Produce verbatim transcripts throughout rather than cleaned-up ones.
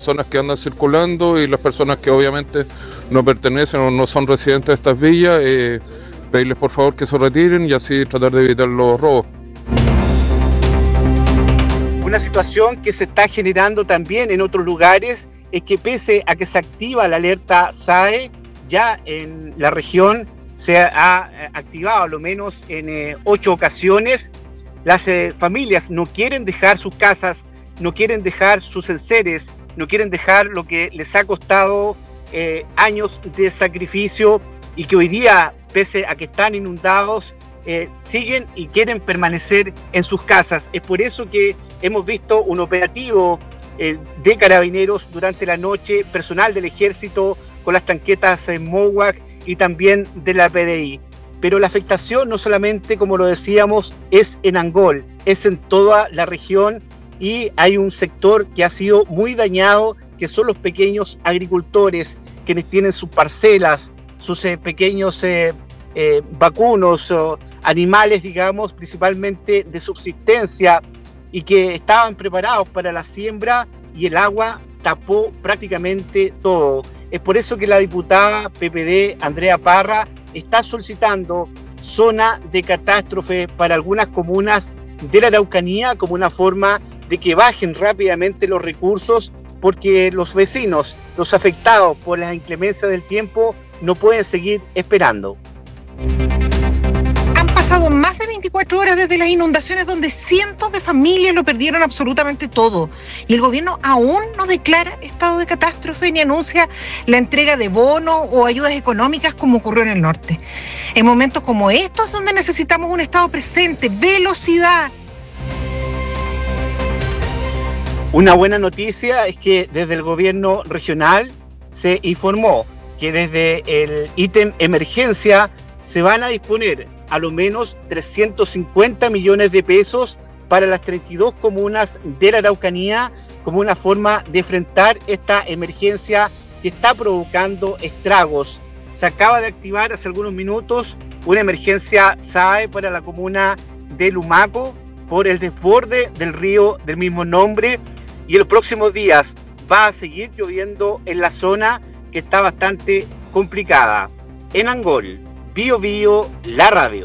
personas que andan circulando y las personas que obviamente no pertenecen o no son residentes de estas villas, eh, pedirles por favor que se retiren y así tratar de evitar los robos. Una situación que se está generando también en otros lugares es que pese a que se activa la alerta S A E, ya en la región se ha activado a lo menos en eh, ocho ocasiones. Las eh, familias no quieren dejar sus casas, no quieren dejar sus enseres, no quieren dejar lo que les ha costado eh, años de sacrificio y que hoy día, pese a que están inundados, eh, siguen y quieren permanecer en sus casas. Es por eso que hemos visto un operativo eh, de carabineros durante la noche, personal del ejército con las tanquetas en MOWAC y también de la P D I. Pero la afectación no solamente, como lo decíamos, es en Angol, es en toda la región y hay un sector que ha sido muy dañado, que son los pequeños agricultores, quienes tienen sus parcelas, sus eh, pequeños eh, eh, vacunos, o animales, digamos, principalmente de subsistencia, y que estaban preparados para la siembra y el agua tapó prácticamente todo. Es por eso que la diputada P P D, Andrea Parra, está solicitando zona de catástrofe para algunas comunas de la Araucanía como una forma de que bajen rápidamente los recursos, porque los vecinos, los afectados por las inclemencias del tiempo, no pueden seguir esperando. Han pasado más de veinticuatro horas desde las inundaciones donde cientos de familias lo perdieron absolutamente todo. Y el gobierno aún no declara estado de catástrofe ni anuncia la entrega de bonos o ayudas económicas como ocurrió en el norte. En momentos como estos donde necesitamos un estado presente, velocidad. Una buena noticia es que desde el gobierno regional se informó que desde el ítem emergencia se van a disponer a lo menos trescientos cincuenta millones de pesos para las treinta y dos comunas de la Araucanía como una forma de enfrentar esta emergencia que está provocando estragos. Se acaba de activar hace algunos minutos una emergencia S A E para la comuna de Lumaco por el desborde del río del mismo nombre, y en los próximos días va a seguir lloviendo en la zona que está bastante complicada. En Angol, Bio Bio, la radio.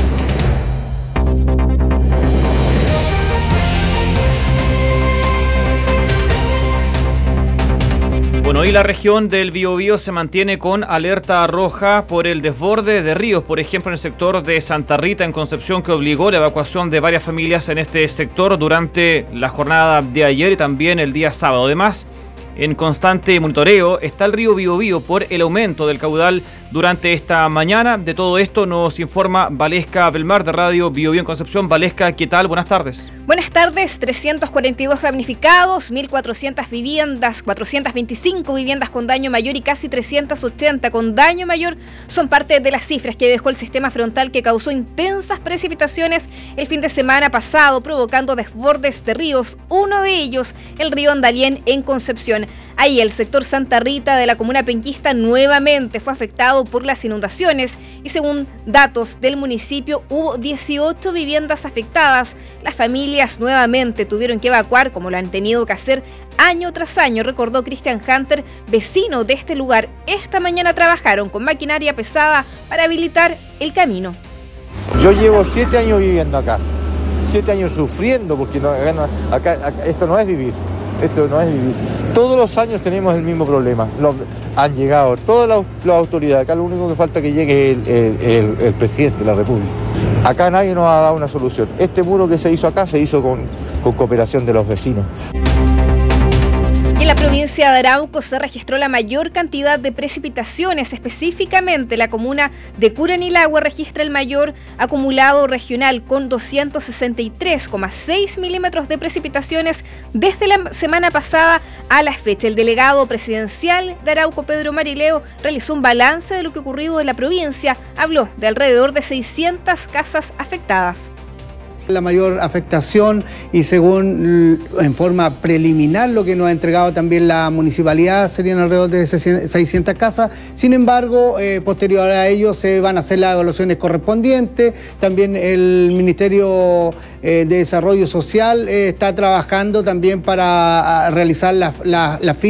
Bueno, hoy la región del Biobío se mantiene con alerta roja por el desborde de ríos, por ejemplo en el sector de Santa Rita en Concepción, que obligó la evacuación de varias familias en este sector durante la jornada de ayer y también el día sábado. Además, en constante monitoreo está el río Biobío por el aumento del caudal durante esta mañana. De todo esto nos informa Valesca Belmar de Radio Biobío en Concepción. Valesca, ¿qué tal? Buenas tardes. Buenas tardes. trescientos cuarenta y dos damnificados, mil cuatrocientas viviendas, cuatrocientas veinticinco viviendas con daño mayor y casi trescientas ochenta con daño mayor son parte de las cifras que dejó el sistema frontal que causó intensas precipitaciones el fin de semana pasado, provocando desbordes de ríos, uno de ellos el río Andalién en Concepción. Ahí el sector Santa Rita de la comuna penquista nuevamente fue afectado por las inundaciones y según datos del municipio hubo dieciocho viviendas afectadas. Las familias nuevamente tuvieron que evacuar como lo han tenido que hacer año tras año, recordó Cristian Hunter, vecino de este lugar. Esta mañana trabajaron con maquinaria pesada para habilitar el camino. Yo llevo siete años viviendo acá, siete años sufriendo porque no, acá, no, acá, acá esto no es vivir. Esto no es vivir. Todos los años tenemos el mismo problema. Los, han llegado todas las, las autoridades. Acá lo único que falta que llegue es el, el, el, el presidente de la República. Acá nadie nos ha dado una solución. Este muro que se hizo acá se hizo con, con cooperación de los vecinos. En la provincia de Arauco se registró la mayor cantidad de precipitaciones, específicamente la comuna de Curanilagua registra el mayor acumulado regional con doscientos sesenta y tres coma seis milímetros de precipitaciones desde la semana pasada a la fecha. El delegado presidencial de Arauco, Pedro Marileo, realizó un balance de lo que ha ocurrido en la provincia. Habló de alrededor de seiscientas casas afectadas. La mayor afectación y según en forma preliminar lo que nos ha entregado también la municipalidad serían alrededor de seiscientas casas. Sin embargo, eh, posterior a ello se van a hacer las evaluaciones correspondientes. También el Ministerio eh, de Desarrollo Social eh, está trabajando también para realizar las la, la